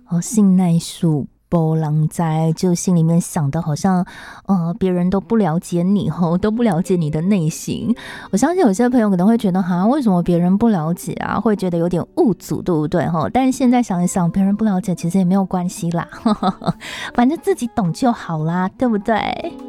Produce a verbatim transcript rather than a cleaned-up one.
哦，信奈树波浪在，就心里面想的好像，呃，别人都不了解你吼，都不了解你的内心。我相信有些朋友可能会觉得，哈，为什么别人不了解啊？会觉得有点误阻，对不对吼？但是现在想一想，别人不了解其实也没有关系啦，反正自己懂就好啦，对不对？